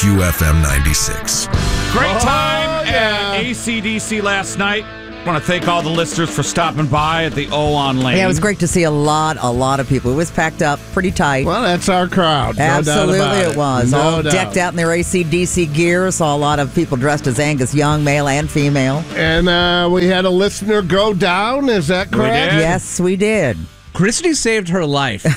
QFM 96. Great time at AC/DC last night. I want to thank all the listeners for stopping by at the O on Lane. Yeah, it was great to see a lot of people. It was packed up pretty tight. Well, that's our crowd. Absolutely, no doubt about it was. No all doubt. decked out in their AC/DC gear. Saw a lot of people dressed as Angus Young, male and female. And we had a listener go down. Is that correct? did? Yes, we did. Christy saved her life.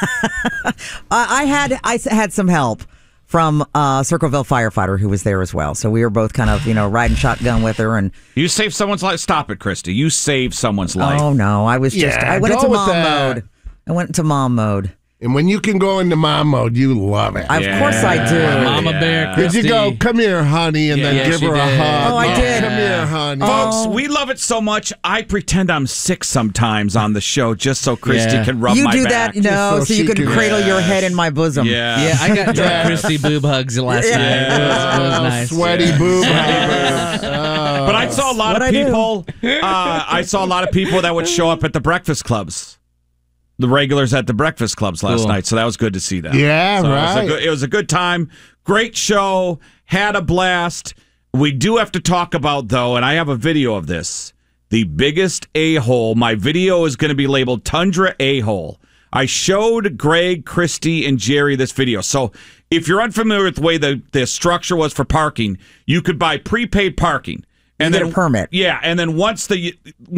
I had some help from Circleville firefighter who was there as well. So we were both kind of, riding shotgun with her. And You saved someone's life. Stop it, Christy. You saved someone's life. oh no, I went Yeah, into go with mom that. mode. I went into mom mode. And when you can go into mom mode, you love it. Of course I do. Mama Bear, Did Christy. you go, come here, honey, and then Yeah, give she her a did. hug? Oh, I did. Come here, honey. Folks, we love it so much. I pretend I'm sick sometimes on the show just so Christy Yeah. can rub You my do back. that, so so you she can can- cradle your head in my bosom. Yeah. Yeah, I got drunk Christy boob hugs last night. It was nice. Sweaty boob huggers. But I saw a lot What'd of I do? people. I saw a lot of people that would show up at the breakfast clubs. The regulars at the breakfast clubs last Cool. night, so that was good to see them. Yeah, So right. It was a good time. Great show. Had a blast. We do have to talk about, though, and I have a video of this, the biggest a-hole. My video is going to be labeled Tundra A-hole. I showed Greg, Christy, and Jerry this video. So if you're unfamiliar with the way the structure was for parking, you could buy prepaid parking. And You then get a permit. Yeah, and then once the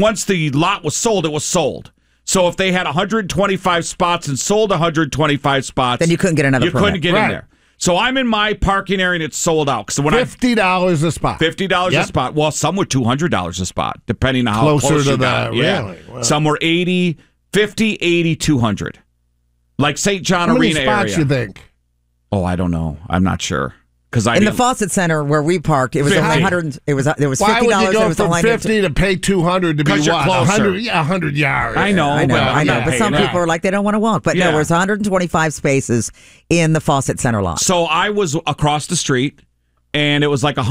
lot was sold, it was sold. So if they had 125 spots and sold 125 spots, Then you couldn't get another You permit. couldn't get Right. in there. So I'm in my parking area and it's sold out. So when $50 a spot. $50 a Yep. spot. Well, some were $200 a spot, depending on how Closer close to you got. that, Yeah. really? Wow. Some were 80, 50, 80, 200. Like St. John How many Arena spots area. you think? Oh, I don't know. I'm not sure. Because I In the didn't- Fawcett Center where we parked, it was only 50. 100. There was $50. Why would you and it go was the from line 50 to pay 200 to be 'Cause you're what? closer. 100, yeah, 100 yards. I know. I know, Well, I'm not But some paying people that. are like, they don't want to walk. But no, Yeah. there was 125 spaces in the Fawcett Center lot. So I was across the street, and it was like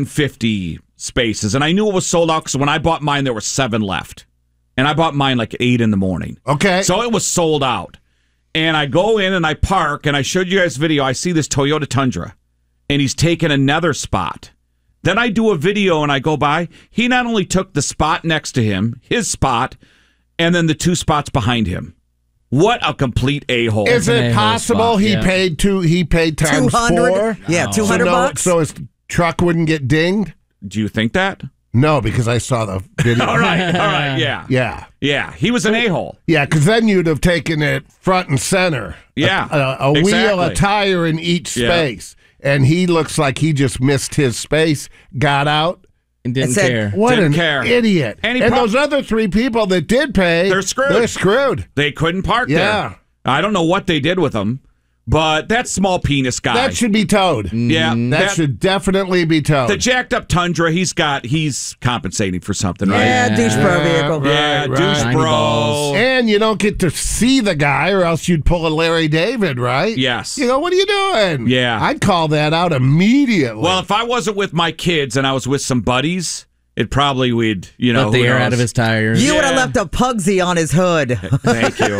150 spaces, and I knew it was sold out because when I bought mine, there were 7 left, and I bought mine like 8 in the morning. Okay. So it was sold out, and I go in and I park, and I showed you guys a video. I see this Toyota Tundra, and he's taken another spot. Then I do a video, and I go by. He not only took the spot next to him, his spot, and then the 2 spots behind him. What a complete a-hole. Is it A-hole possible spot, he yeah. paid times 200? 4? Yeah, 200 bucks. So his truck wouldn't get dinged? Do you think that? No, because I saw the video. All right, yeah. Yeah. Yeah, he was an a-hole. Yeah, because then you'd have taken it front and center. Yeah, A wheel, exactly. a tire in each Yeah. space. And he looks like he just missed his space, got out. And didn't It said- care. What Didn't an care. idiot. And And, he those other 3 people that did pay, They're screwed. They're screwed. They couldn't park Yeah. there. I don't know what they did with him, but that small penis guy. That should be towed. yeah, That should definitely be towed. the jacked up Tundra. He's compensating for something, right? Yeah, douche bro Yeah, vehicle. right. Yeah, douche Tiny bro. balls. And you don't get to see the guy, or else you'd pull a Larry David, right? Yes. You go, what are you doing? Yeah. I'd call that out immediately. Well, if I wasn't with my kids and I was with some buddies, it probably would, Let the who air knows? out of his tires. You would have Yeah. left a Pugsy on his hood. Thank you.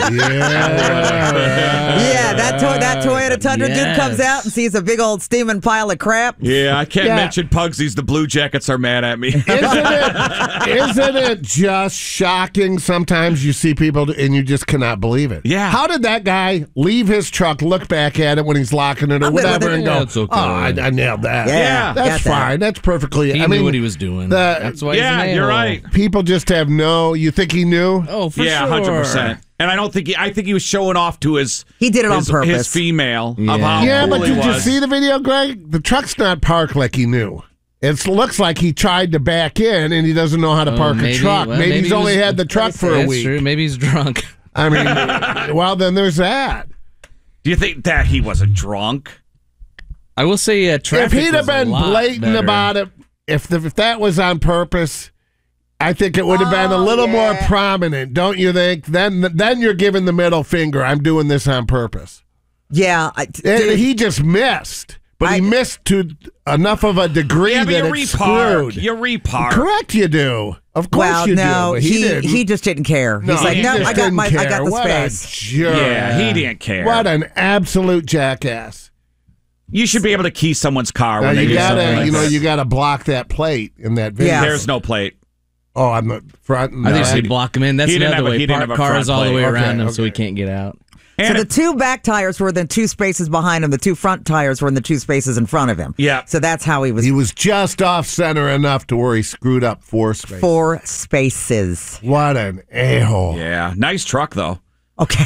Yeah, that Toyota Tundra dude Yes. comes out and sees a big old steaming pile of crap. Yeah, I can't Yeah. mention Pugsies. The Blue Jackets are mad at me. Isn't it just shocking? Sometimes you see people and you just cannot believe it. Yeah. How did that guy leave his truck, look back at it when he's locking it or I'm good with whatever, it. and Yeah, go, it's okay. "Oh, I nailed that." Yeah, that's got that. fine. That's perfectly. He I mean, knew what he was doing. the- That's why he's an Yeah, a-hole. you're right. people just have no. You think he knew? Oh, for Yeah, sure. 100%. And I don't think I think he was showing off to his. He did it on his purpose. female Yeah. of how Yeah, cool but he did you was. see the video, Greg? The truck's not parked like he knew. It looks like he tried to back in and he doesn't know how to park a truck. well, maybe he's he only was- had the truck for a That's week. true. Maybe he's drunk. I mean, well, then there's that. Do you think that he wasn't drunk? I will say traffic If he'd have was a been lot blatant better. about it, if that was on purpose, I think it would have been a little more prominent, don't you think? Then you're giving the middle finger. I'm doing this on purpose. Yeah, And he just missed, but he missed to enough of a degree Yeah, but that you it's repark. screwed. You repark. Correct, you do. Of course well, you no, do. But he didn't. he just didn't care. No, He's like, he no, just I got didn't I got care. the What space. A jerk. Yeah, he didn't care. What an absolute jackass. You should be able to key someone's car Now when they you do something gotta, like you know, that. you gotta block that plate in that video. Yeah. There's no plate. Oh, on the front. And I think back. so. Block him in. That's He didn't another have a- way. he didn't Park have a cars front all the plate. way Okay, around him so he okay. can't get out. So And the two back tires were the two spaces behind him. The two front tires were in the two spaces in front of him. Yeah. So that's how he was. He was just off center enough to where he screwed up 4 spaces. 4 spaces. What an a-hole. yeah, nice truck though. Okay.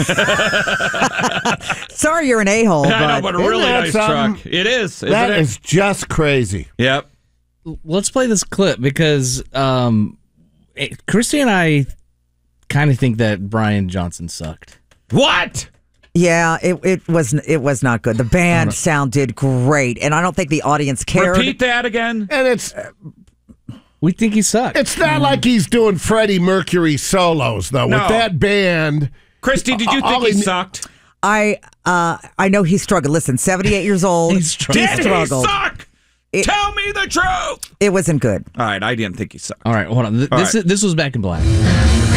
Sorry, you're an a-hole. I know, but a Isn't really that nice something? truck. It is. Isn't That it? is just crazy. Yep. Let's play this clip because Christy and I kind of think that Brian Johnson sucked. What? Yeah, it was not good. The band sounded great, and I don't think the audience cared. Repeat that again. And it's We think he sucked. not like he's doing Freddie Mercury solos, though. No. With that band, Christy, did you think he sucked? I know he struggled. Listen, 78 years old. He struggled. Did he struggled. suck? Tell me the truth. It wasn't good. All right, I didn't think he sucked. All right, hold on. All right. This was Back in Black.